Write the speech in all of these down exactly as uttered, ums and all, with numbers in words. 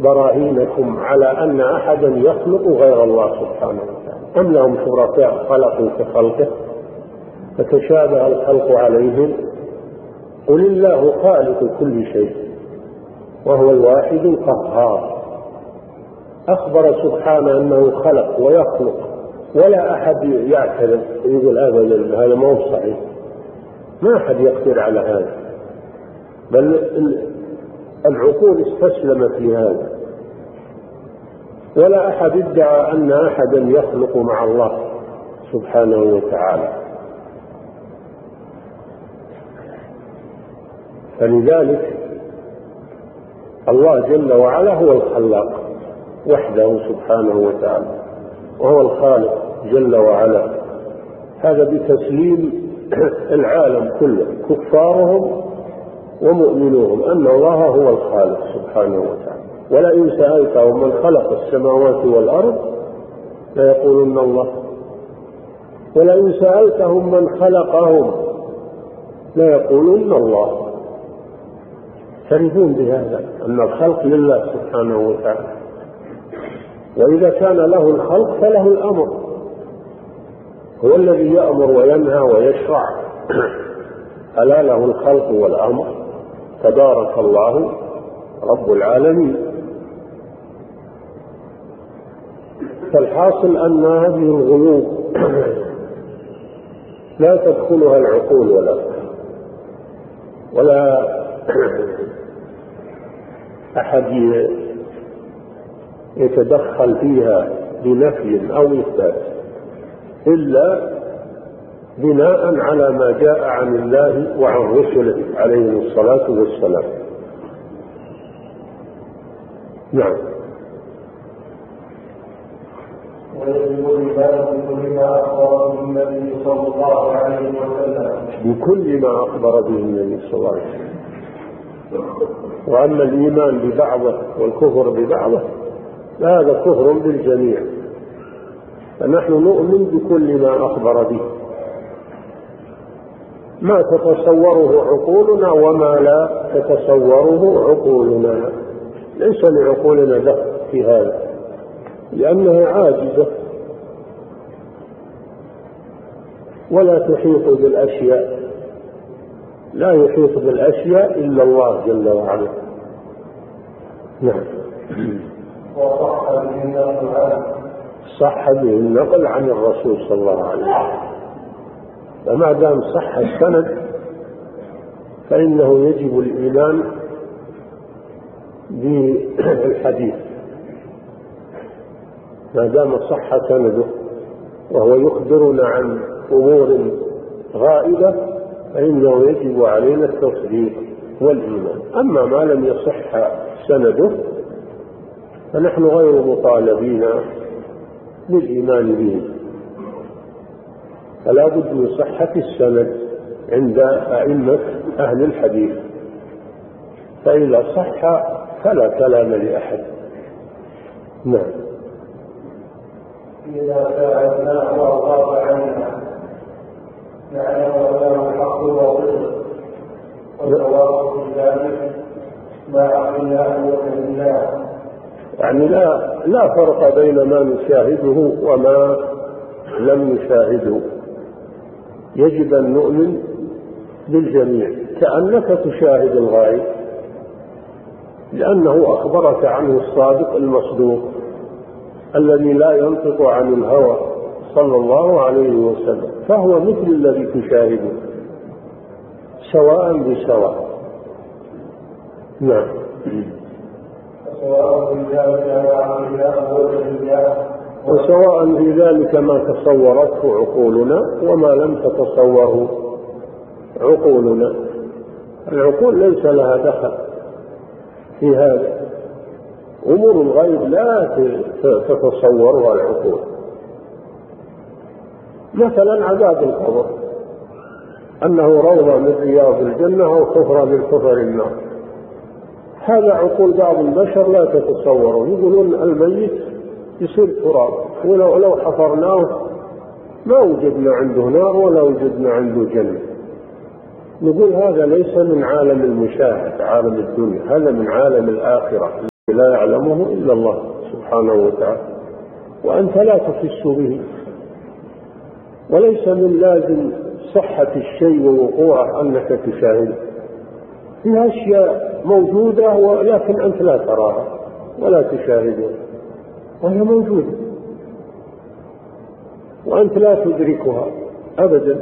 براهينكم على أن أحدا يخلق غير الله سبحانه وتعالى؟ أم لهم شركاء خلقوا كخلقه فتشابه الخلق عليهم؟ قل الله خالق كل شيء وهو الواحد القهار. أخبر سبحانه أنه خلق ويخلق، ولا أحد يعترض يقول أبدا هذا ما هو صحيح، ما أحد يقدر على هذا، بل العقول استسلمت لهذا، ولا أحد ادعى أن أحدا يخلق مع الله سبحانه وتعالى. فلذلك الله جل وعلا هو الخلاق وحده سبحانه وتعالى، وهو الخالق جل وعلا. هذا بتسليم العالم كله كفارهم ومؤمنوهم أن الله هو الخالق سبحانه وتعالى. ولئن سألتهم من خلق السماوات والأرض ليقولن الله، ولئن سألتهم من خلقهم ليقولن الله. تعرفون بهذا أن الخلق لله سبحانه وتعالى، وإذا كان له الخلق فله الأمر، هو الذي يأمر وينهى ويشرع. ألا له الخلق والأمر؟ تبارك الله رب العالمين. فالحاصل أن هذه الغيوب لا تدخلها العقول ولا ولا أحد يتدخل فيها بنفي أو إثبات إلا بناء على ما جاء عن الله وعن رسله عليهم الصلاة والسلام. نعم. ويجب الإيمان بكل ما أخبر به النبي صلى الله عليه وسلم بكل ما أخبر به النبي صلى الله عليه وسلم. وأما الإيمان ببعضه والكفر ببعضه هذا كفر بالجميع، فنحن نؤمن بكل ما أخبر به، ما تتصوره عقولنا وما لا تتصوره عقولنا، ليس لعقولنا دخل في هذا لأنها عاجزة ولا تحيط بالأشياء، لا يحيط بالأشياء إلا الله جل وعلا. نعم. وصح به النقل صح به النقل عن الرسول صلى الله عليه وسلم، فما دام صح السند فإنه يجب الإيمان بالحديث، ما دام صح سنده وهو يخبرنا عن أمور غائبة فإنه يجب علينا التصديق والإيمان. أما ما لم يصح سنده فنحن غير مطالبين بالإيمان به، فلا بد من صحة السند عند أئمة أهل الحديث، فإذا صح فلا كلام لأحد. نعم. إذا ساعدناه وغاب عنا نعلم أنه الحق والصدق والتواصل في ذلك ما عقلناه وفهمناه. يعني لا لا فرق بين ما نشاهده وما لم نشاهده، يجب أن نؤمن بالجميع كأنك تشاهد الغائب، لأنه أخبرك عنه الصادق المصدوق الذي لا ينطق عن الهوى صلى الله عليه وسلم، فهو مثل الذي تشاهده سواء بسواء. نعم. وسواء في ذلك ما تصورته عقولنا وما لم تتصوره عقولنا، العقول ليس لها دخل في هذا، أمور الغيب لا تتصورها العقول، مثلا عذاب القبر أنه روضة من رياض الجنة أو حفرة من حفر النار، هذا عقول بعض البشر لا تتصوره، يقولون الميت يصير تراب، ولو لو حفرناه ما وجدنا عنده نار ولا وجدنا عنده جنة. نقول هذا ليس من عالم المشاهد عالم الدنيا، هذا من عالم الآخرة لا يعلمه إلا الله سبحانه وتعالى، وأنت لا تحس به. وليس من لازم صحة الشيء ووقوعه أنك تشاهده، فيها أشياء موجودة ولكن أنت لا تراها ولا تشاهدها، وهي موجودة وأنت لا تدركها أبدا.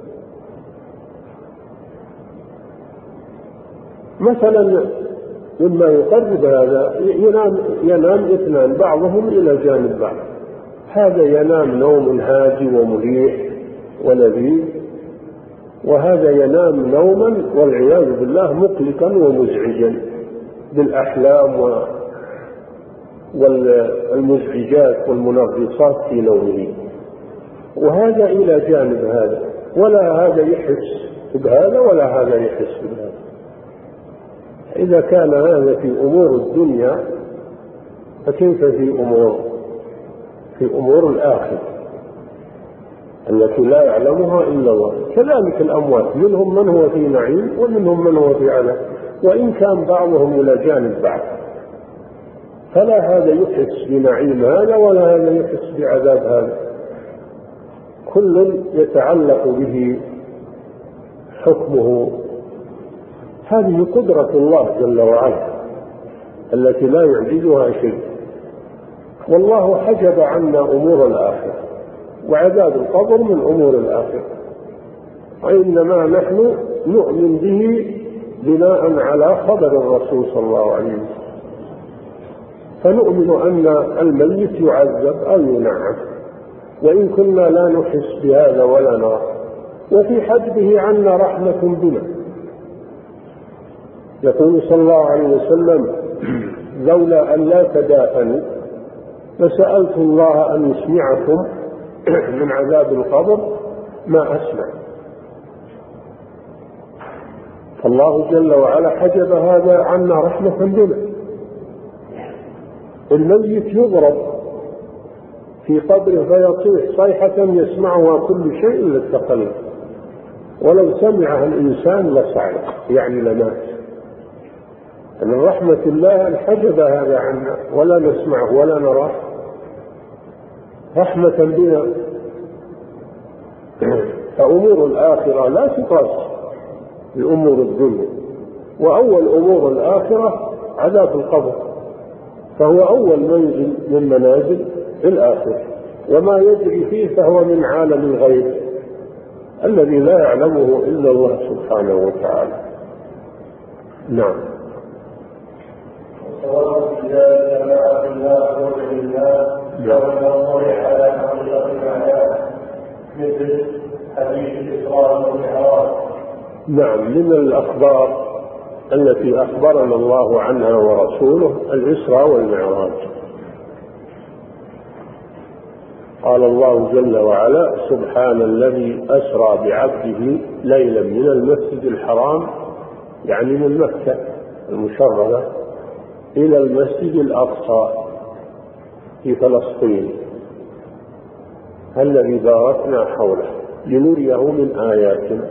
مثلا مما يقرب هذا، ينام, ينام اثنان بعضهم إلى جانب بعض، هذا ينام نوم هادي ومريح ولذيذ، وهذا ينام نوما والعياذ بالله مقلقا ومزعجا بالأحلام والمزعجات والمنغصات في نومه، وهذا إلى جانب هذا، ولا هذا يحس بهذا ولا هذا يحس بهذا. إذا كان هذا في أمور الدنيا فكيف في أمور في أمور الآخرة التي لا يعلمها إلا الله؟ كذلك الأموات، منهم من هو في نعيم ومنهم من هو في عذاب، وإن كان بعضهم إلى جانب بعض، فلا هذا يحس بنعيم هذا ولا هذا يحس بعذاب هذا، كل يتعلق به حكمه. هذه قدرة الله جل وعلا التي لا يعجزها شيء. والله حجب عنا أمور الآخرة، وعذاب القبر من أمور الآخرة، وإنما نحن نؤمن به بناء على خبر الرسول صلى الله عليه وسلم، فنؤمن أن الميت يعذب أو ينعم، وإن كنا لا نحس بهذا ولا نرى. وفي حجبه عنا رحمة بنا، يقول صلى الله عليه وسلم: لولا أن لا تدافنوا لسألت الله أن يسمعكم من عذاب القبر ما أسمع. فالله جل وعلا حجب هذا عنا رحمة بنا. الميت يضرب في قبره فيصيح صيحة يسمعها كل شيء إلا التقلب، ولو سمعها الإنسان لصعق، يعني لمات. من رحمة الله أن حجب هذا عنا ولا نسمعه ولا نراه، رحمة بنا. فأمور الآخرة لا تقاس بأمور الدنيا، وأول أمور الآخرة عذاب القبر، فهو أول منزل من منازل الآخرة، وما يجري فيه فهو من عالم الغيب الذي لا يعلمه إلا الله سبحانه وتعالى. نعم. سواء في ذلك مع الله وجه الله وننظر على حقيقة الآيات مثل حديث الإسراء والمعراج. نعم، من الأخبار التي أخبرنا الله عنها ورسوله الإسراء والمعراج. قال الله جل وعلا: سبحان الذي أسرى بعبده ليلا من المسجد الحرام، يعني من مكة المشرفة، إلى المسجد الأقصى في فلسطين الذي باركنا حوله لنريه من آياتنا.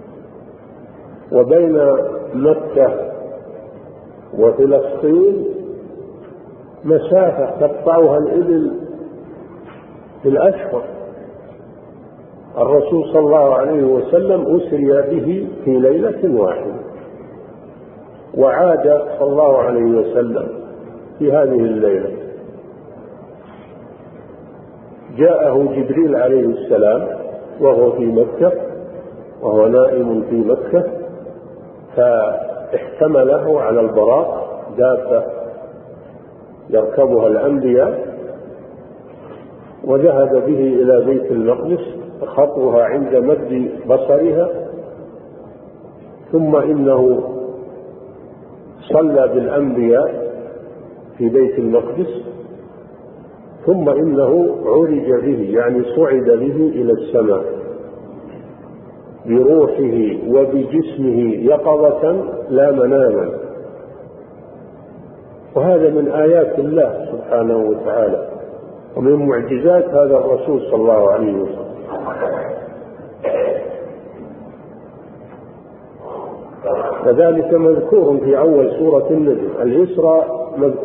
وبين مكة وفلسطين مسافة تقطعها الإبل في الأشهر. الرسول صلى الله عليه وسلم أسري به في ليلة واحدة، وعاد صلى الله عليه وسلم في هذه الليلة. جاءه جبريل عليه السلام وهو في مكة، وهو نائم في مكة، فاحتمله على البراق، دابة يركبها الأنبياء، وذهب به إلى بيت المقدس، خطوها عند مد بصرها، ثم إنه صلى بالأنبياء في بيت المقدس، ثم إنه عرج به، يعني صعد به إلى السماء بروحه وبجسمه يقظة لا مناما. وهذا من آيات الله سبحانه وتعالى ومن معجزات هذا الرسول صلى الله عليه وسلم. وذلك مذكور في أول سورة النجم. الإسراء مذكور